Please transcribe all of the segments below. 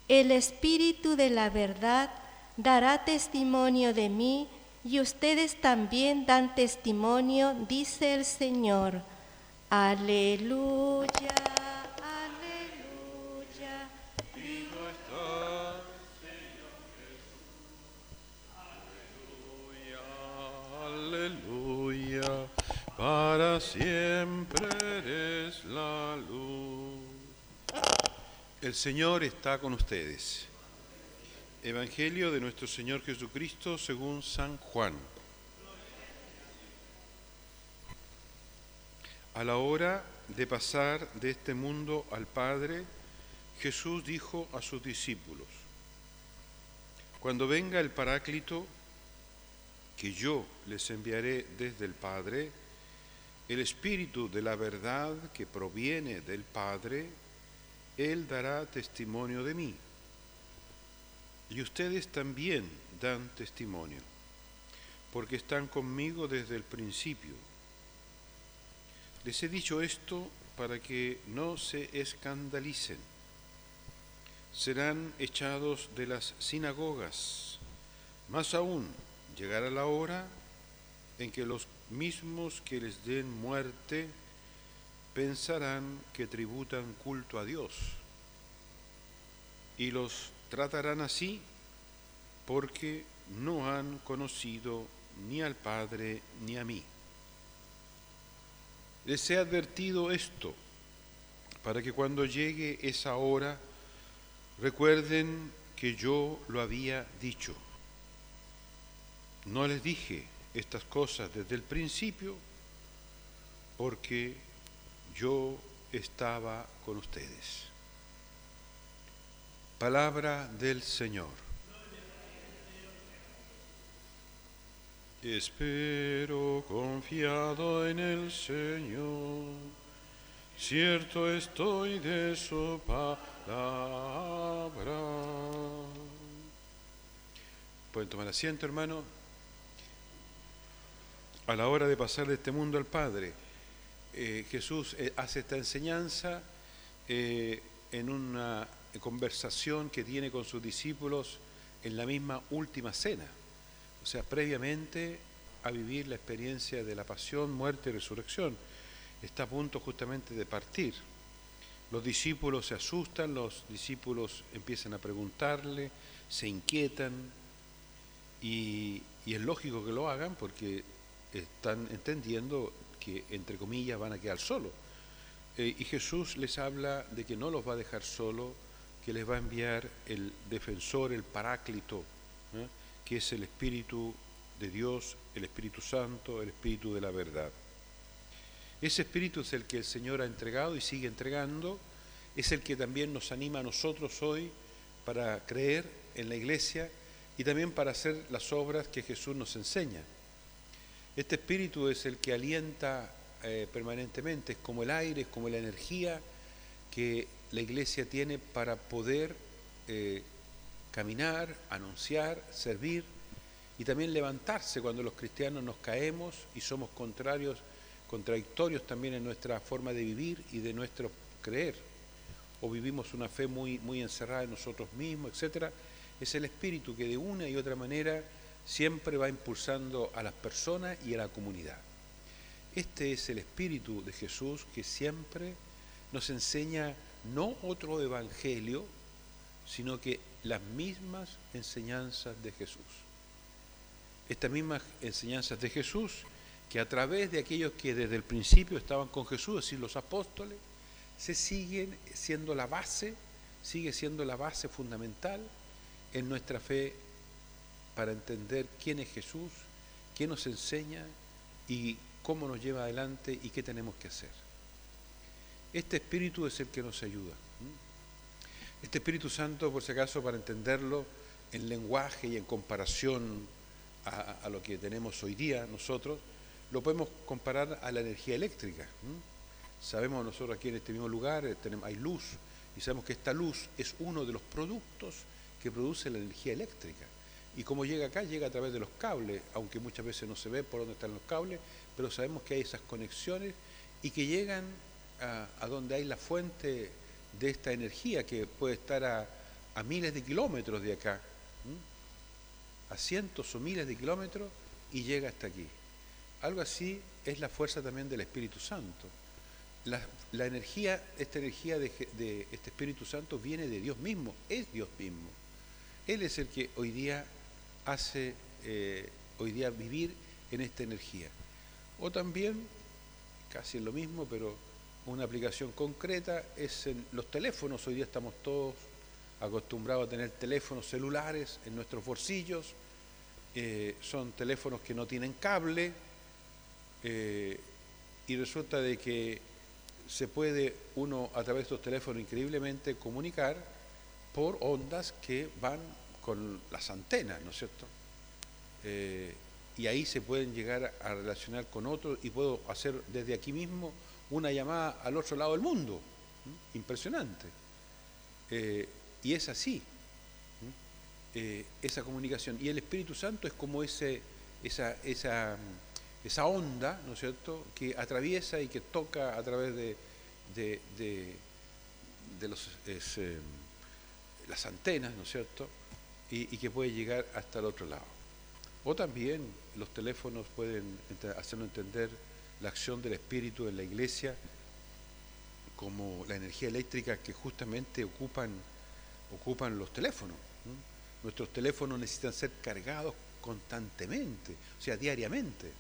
El Espíritu de la verdad dará testimonio de mí, y ustedes también dan testimonio, dice el Señor. Aleluya, aleluya. Digno está, Señor Jesús. Aleluya, aleluya. Para siempre eres la luz. El Señor está con ustedes. Evangelio de nuestro Señor Jesucristo según San Juan. A la hora de pasar de este mundo al Padre, Jesús dijo a sus discípulos: cuando venga el Paráclito, que yo les enviaré desde el Padre, el Espíritu de la verdad que proviene del Padre, Él dará testimonio de mí. Y ustedes también dan testimonio, porque están conmigo desde el principio. Les he dicho esto para que no se escandalicen. Serán echados de las sinagogas. Más aún, llegará la hora en que los mismos que les den muerte pensarán que tributan culto a Dios, y los tratarán así porque no han conocido ni al Padre ni a mí. Les he advertido esto para que cuando llegue esa hora recuerden que yo lo había dicho. No les dije estas cosas desde el principio porque yo estaba con ustedes. Palabra del Señor. Espero confiado en el Señor, cierto estoy de su palabra. Pueden tomar asiento, hermano. A la hora de pasar de este mundo al Padre, Jesús hace esta enseñanza en una conversación que tiene con sus discípulos en la misma última cena, o sea, previamente a vivir la experiencia de la pasión, muerte y resurrección. Está a punto justamente de partir. Los discípulos se asustan, los discípulos empiezan a preguntarle, se inquietan, y es lógico que lo hagan porque están entendiendo que, entre comillas, van a quedar solos. Y Jesús les habla de que no los va a dejar solos, que les va a enviar el defensor, el Paráclito, que es el Espíritu de Dios, el Espíritu Santo, el Espíritu de la verdad. Ese Espíritu es el que el Señor ha entregado y sigue entregando, es el que también nos anima a nosotros hoy para creer en la Iglesia y también para hacer las obras que Jesús nos enseña. Este Espíritu es el que alienta permanentemente, es como el aire, es como la energía que la Iglesia tiene para poder caminar, anunciar, servir y también levantarse cuando los cristianos nos caemos y somos contradictorios también en nuestra forma de vivir y de nuestro creer, o vivimos una fe muy encerrada en nosotros mismos, etc. Es el Espíritu que de una y otra manera siempre va impulsando a las personas y a la comunidad. Este es el Espíritu de Jesús que siempre nos enseña no otro evangelio, sino que las mismas enseñanzas de Jesús. Estas mismas enseñanzas de Jesús que a través de aquellos que desde el principio estaban con Jesús, es decir, los apóstoles, se siguen siendo la base, sigue siendo la base fundamental en nuestra fe para entender quién es Jesús, qué nos enseña y cómo nos lleva adelante y qué tenemos que hacer. Este Espíritu es el que nos ayuda. Este Espíritu Santo, por si acaso, para entenderlo en lenguaje y en comparación a lo que tenemos hoy día nosotros, lo podemos comparar a la energía eléctrica. Sabemos nosotros aquí en este mismo lugar hay luz y sabemos que esta luz es uno de los productos que produce la energía eléctrica. Y como llega acá, llega a través de los cables, aunque muchas veces no se ve por dónde están los cables, pero sabemos que hay esas conexiones y que llegan a donde hay la fuente de esta energía que puede estar a a miles de kilómetros de acá, a cientos o miles de kilómetros, y llega hasta aquí. Algo así es la fuerza también del Espíritu Santo. La energía, esta energía de este Espíritu Santo viene de Dios mismo, es Dios mismo. Él es el que hoy día hace vivir en esta energía. O también, casi es lo mismo, pero una aplicación concreta es en los teléfonos. Hoy día estamos todos acostumbrados a tener teléfonos celulares en nuestros bolsillos. Son teléfonos que no tienen cable, y resulta de que se puede uno a través de estos teléfonos increíblemente comunicar por ondas que van con las antenas, ¿no es cierto? Y ahí se pueden llegar a relacionar con otros, y puedo hacer desde aquí mismo una llamada al otro lado del mundo. Impresionante. Y es así, esa comunicación. Y el Espíritu Santo es como esa onda, ¿no es cierto?, que atraviesa y que toca a través de las antenas, ¿no es cierto?, y que puede llegar hasta el otro lado. O también los teléfonos pueden hacernos entender la acción del Espíritu en la Iglesia como la energía eléctrica que justamente ocupan los teléfonos. Nuestros teléfonos necesitan ser cargados constantemente, o sea, diariamente.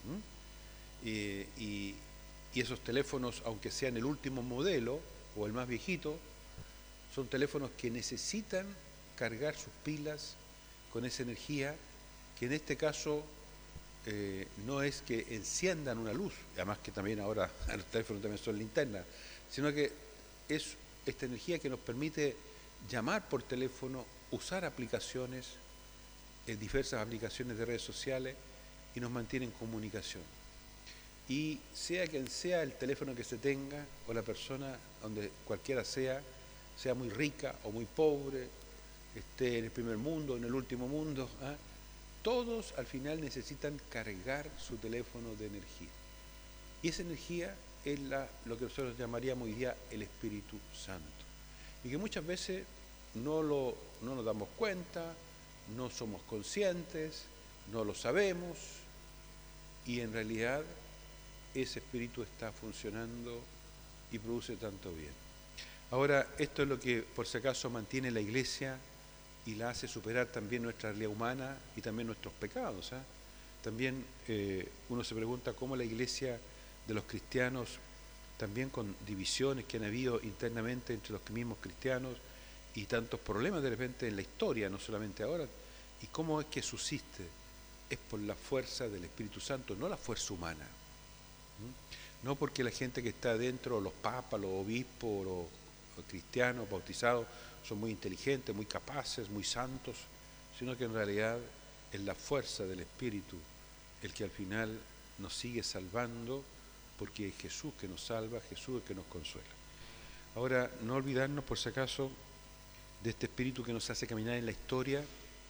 Y esos teléfonos, aunque sean el último modelo o el más viejito, son teléfonos que necesitan cargar sus pilas con esa energía, que en este caso no es que enciendan una luz, además que también ahora los teléfonos también son linternas, sino que es esta energía que nos permite llamar por teléfono, usar aplicaciones, diversas aplicaciones de redes sociales, y nos mantiene en comunicación. Y sea quien sea el teléfono que se tenga, o la persona, donde cualquiera sea muy rica o muy pobre, esté en el primer mundo, en el último mundo, todos al final necesitan cargar su teléfono de energía. Y esa energía es lo que nosotros llamaríamos hoy día el Espíritu Santo. Y que muchas veces no nos damos cuenta, no somos conscientes, no lo sabemos, y en realidad ese espíritu está funcionando y produce tanto bien. Ahora, esto es lo que por si acaso mantiene la Iglesia y la hace superar también nuestra realidad humana y también nuestros pecados. También uno se pregunta cómo la Iglesia de los cristianos, también con divisiones que han habido internamente entre los mismos cristianos y tantos problemas de repente en la historia, no solamente ahora, y cómo es que subsiste. Es por la fuerza del Espíritu Santo, no la fuerza humana. No porque la gente que está adentro, los papas, los obispos, los cristianos bautizados, son muy inteligentes, muy capaces, muy santos, sino que en realidad es la fuerza del Espíritu el que al final nos sigue salvando, porque es Jesús que nos salva, Jesús el que nos consuela. Ahora, no olvidarnos por si acaso de este Espíritu que nos hace caminar en la historia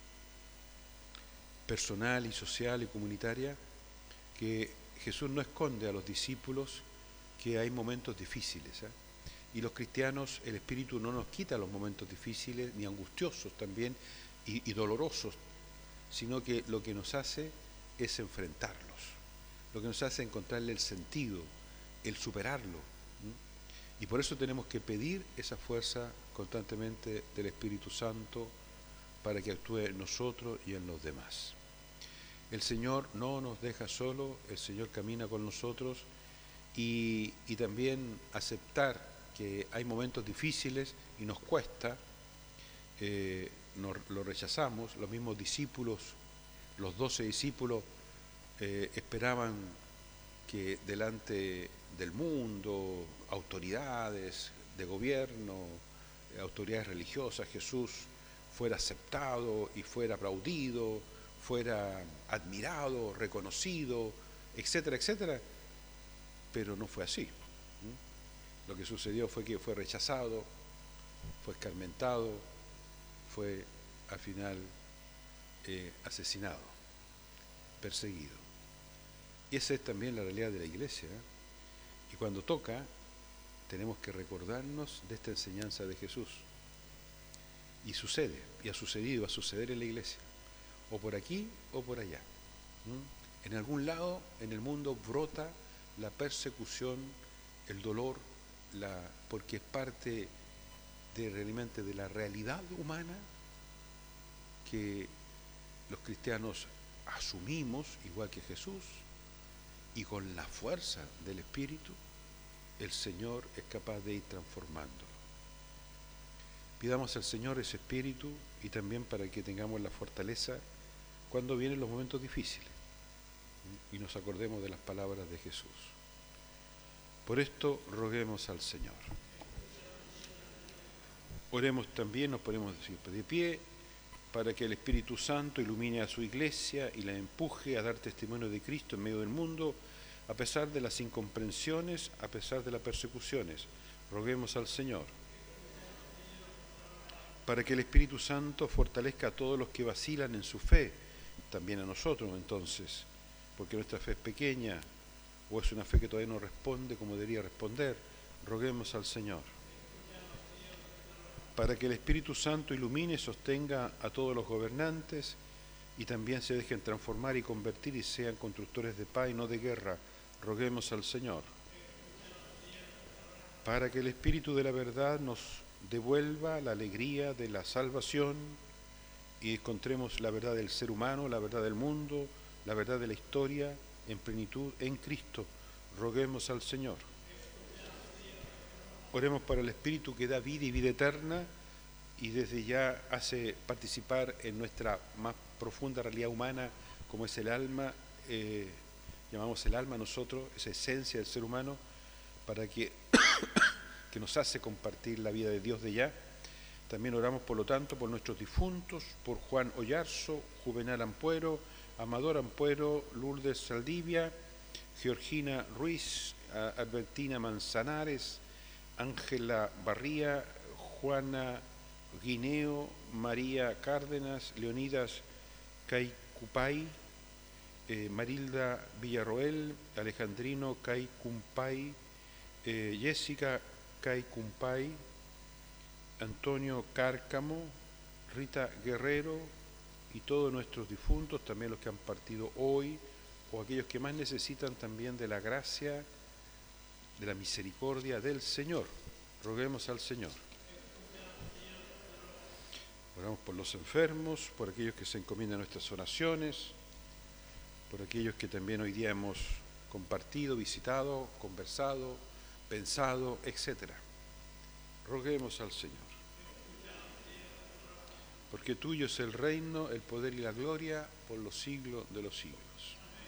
personal y social y comunitaria, que Jesús no esconde a los discípulos que hay momentos difíciles. Y los cristianos, el Espíritu no nos quita los momentos difíciles, ni angustiosos también, y dolorosos, sino que lo que nos hace es enfrentarlos, lo que nos hace encontrarle el sentido, el superarlo. Y por eso tenemos que pedir esa fuerza constantemente del Espíritu Santo para que actúe en nosotros y en los demás. El Señor no nos deja solo, el Señor camina con nosotros, y también aceptar que hay momentos difíciles y nos cuesta, lo rechazamos. Los mismos discípulos, los 12 discípulos, esperaban que delante del mundo, autoridades de gobierno, autoridades religiosas, Jesús fuera aceptado y fuera aplaudido, fuera admirado, reconocido, etcétera, etcétera, pero no fue así. Lo que sucedió fue que fue rechazado, fue escarmentado, fue al final asesinado, perseguido. Y esa es también la realidad de la Iglesia. Y cuando toca, tenemos que recordarnos de esta enseñanza de Jesús. Y sucede, y ha sucedido, y va a suceder en la iglesia, o por aquí o por allá. En algún lado en el mundo brota la persecución, el dolor, porque es parte realmente de la realidad humana que los cristianos asumimos, igual que Jesús, y con la fuerza del Espíritu el Señor es capaz de ir transformándolo. Pidamos al Señor ese Espíritu y también para que tengamos la fortaleza cuando vienen los momentos difíciles y nos acordemos de las palabras de Jesús. Por esto roguemos al Señor. Oremos también, nos ponemos de pie, para que el Espíritu Santo ilumine a su iglesia y la empuje a dar testimonio de Cristo en medio del mundo, a pesar de las incomprensiones, a pesar de las persecuciones. Roguemos al Señor. Para que el Espíritu Santo fortalezca a todos los que vacilan en su fe, también a nosotros entonces, porque nuestra fe es pequeña o es una fe que todavía no responde como debería responder. Roguemos al Señor. Para que el Espíritu Santo ilumine y sostenga a todos los gobernantes y también se dejen transformar y convertir y sean constructores de paz y no de guerra. Roguemos al Señor. Para que el Espíritu de la verdad nos devuelva la alegría de la salvación y encontremos la verdad del ser humano, la verdad del mundo, la verdad de la historia en plenitud en Cristo. Roguemos al Señor. Oremos para el Espíritu que da vida y vida eterna y desde ya hace participar en nuestra más profunda realidad humana como es el alma, llamamos el alma nosotros, esa esencia del ser humano, para que nos hace compartir la vida de Dios de ya. También oramos por lo tanto por nuestros difuntos, por Juan Oyarzo, Juvenal Ampuero, Amador Ampuero, Lourdes Saldivia, Georgina Ruiz, Albertina Manzanares, Ángela Barría, Juana Guineo, María Cárdenas, Leonidas Caycupay, Marilda Villarroel, Alejandrino Caycumpay, Jessica Caycumpay, Antonio Cárcamo, Rita Guerrero y todos nuestros difuntos, también los que han partido hoy o aquellos que más necesitan también de la gracia, de la misericordia del Señor. Roguemos al Señor. Oramos por los enfermos, por aquellos que se encomiendan a nuestras oraciones, por aquellos que también hoy día hemos compartido, visitado, conversado, pensado, etc. Roguemos al Señor. Porque tuyo es el reino, el poder y la gloria por los siglos de los siglos.